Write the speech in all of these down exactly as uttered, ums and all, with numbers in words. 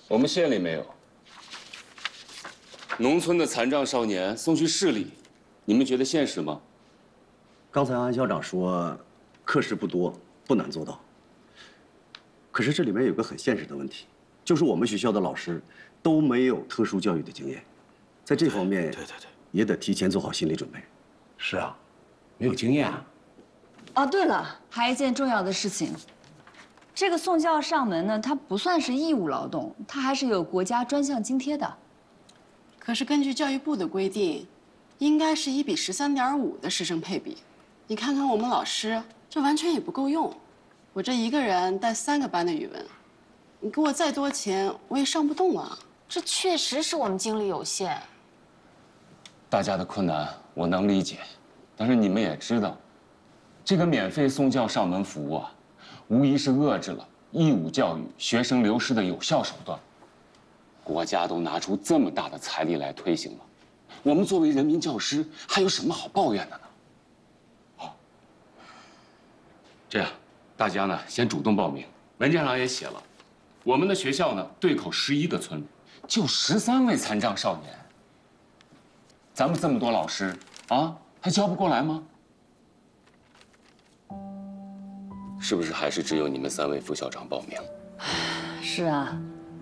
我们县里没有。农村的残障少年送去市里，你们觉得现实吗？ 刚才安校长说，课时不多，不难做到。可是这里面有个很现实的问题，就是我们学校的老师都没有特殊教育的经验，在这方面，对对对，也得提前做好心理准备。 是啊，没有经验啊。 哦，对了，还有一件重要的事情，这个送教上门呢，它不算是义务劳动，它还是有国家专项津贴的。 可是根据教育部的规定，应该是一比十三点五的师生配比。你看看我们老师，这完全也不够用。我这一个人带三个班的语文，你给我再多钱，我也上不动啊。 这确实是我们精力有限。 大家的困难我能理解，但是你们也知道，这个免费送教上门服务啊，无疑是遏制了义务教育学生流失的有效手段。国家都拿出这么大的财力来推行了，我们作为人民教师还有什么好抱怨的呢？好，这样大家呢先主动报名，文件上也写了，我们的学校呢对口十一个村，就十三位残障少年。咱们这么多老师啊，还教不过来吗？是不是还是只有你们三位副校长报名？ 是啊。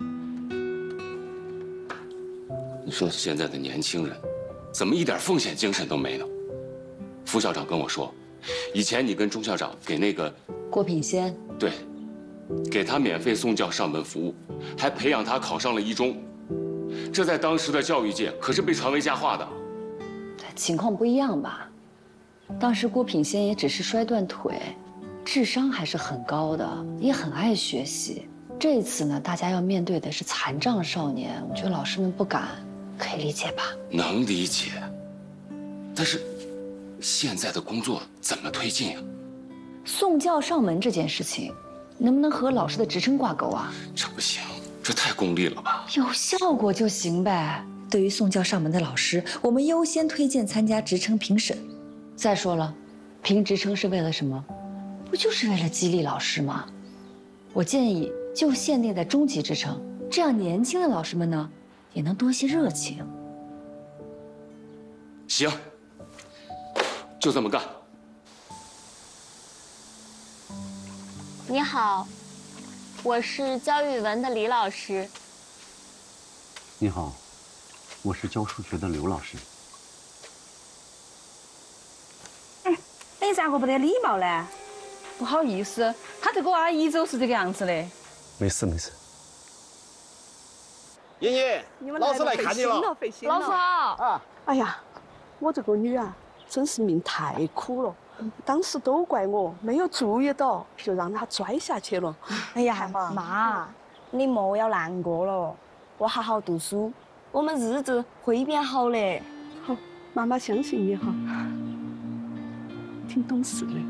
你说现在的年轻人，怎么一点奉献精神都没呢？副校长跟我说，以前你跟钟校长给那个郭品仙， 对，给他免费送教上门服务，还培养他考上了一中，这在当时的教育界可是被传为佳话的。 情况不一样吧？当时郭品仙也只是摔断腿，智商还是很高的，也很爱学习。这次呢，大家要面对的是残障少年，我觉得老师们不敢，可以理解吧？ 能理解，但是现在的工作怎么推进呀？ 送教上门这件事情，能不能和老师的职称挂钩啊？ 这不行，这太功利了吧？ 有效果就行呗。对于送教上门的老师，我们优先推荐参加职称评审。再说了，评职称是为了什么？不就是为了激励老师吗？我建议就限定在中级职称，这样年轻的老师们呢，也能多些热情。 行，就这么干。 你好，我是教语文的李老师。 你好，我是教数学的刘老师。 哎，你咋个不得礼貌呢？不好意思，他这个阿姨就是这个样子的。 没事没事。 莹莹，老师来看你了。 老师好。 啊，哎呀，我这个女啊，真是命太苦了。当时都怪我没有注意到，就让她摔下去了。 哎呀，妈，你莫要难过了，我好好读书，我们日子会变好的。 好，妈妈相信你哈，挺懂事的。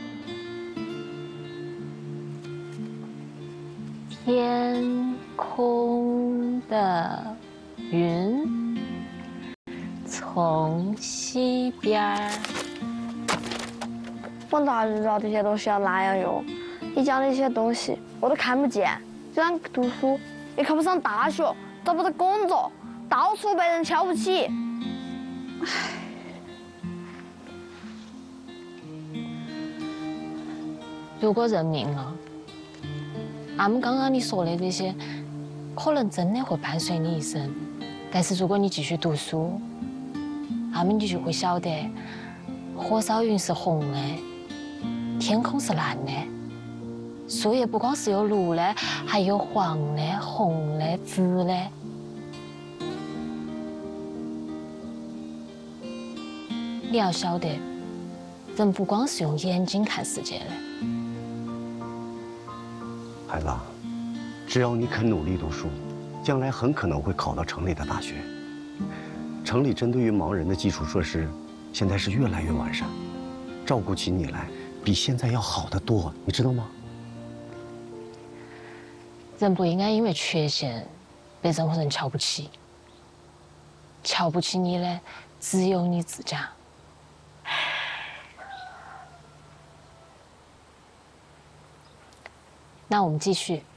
天空的云从西边儿。 我哪知道这些东西要那样用？你讲的一些东西我都看不见，就算读书也考不上大学，找不到工作，到处被人瞧不起。唉。 如果认命了，俺们刚刚你说的这些，可能真的会伴随你一生。但是如果你继续读书，俺们你就会晓得，火烧云是红的。天空是蓝的，树叶不光是有绿的，还有黄的、红的、紫的。你要晓得，人不光是用眼睛看世界的。 孩子，只要你肯努力读书，将来很可能会考到城里的大学。城里针对于盲人的基础设施，现在是越来越完善，照顾起你来。比现在要好得多，你知道吗？ 人不应该因为缺陷被任何人瞧不起。瞧不起你的只有你自家。那我们继续。